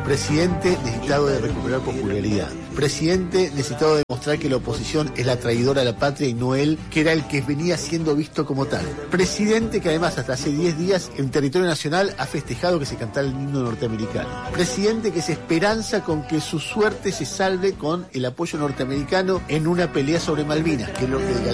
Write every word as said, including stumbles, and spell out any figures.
Presidente necesitado de recuperar popularidad. Presidente necesitado de demostrar que la oposición es la traidora a la patria y no él, que era el que venía siendo visto como tal. Presidente que además hasta hace diez días en territorio nacional ha festejado que se cantara el himno norteamericano. Presidente que se esperanza con que su suerte se salve con el apoyo norteamericano en una pelea sobre Malvinas, que es lo que